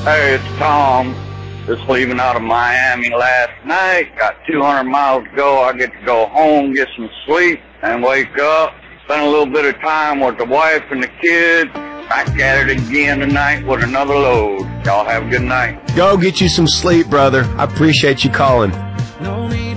Hey, it's Tom. Just leaving out of Miami last night. Got 200 miles to go. I get to go home, get some sleep, and wake up. Spend a little bit of time with the wife and the kids. Back at it again tonight with another load. Y'all have a good night. Go get you some sleep, brother. I appreciate you calling.